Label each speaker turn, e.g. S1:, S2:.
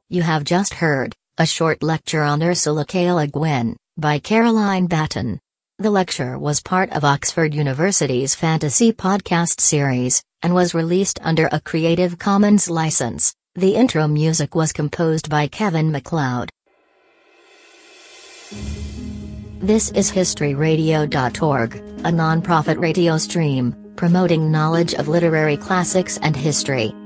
S1: You have just heard a short lecture on Ursula K. Le Guin by Caroline Batten. The lecture was part of Oxford University's Fantasy Podcast series, and was released under a Creative Commons license. The intro music was composed by Kevin MacLeod. This is HistoryRadio.org, a non-profit radio stream, promoting knowledge of literary classics and history.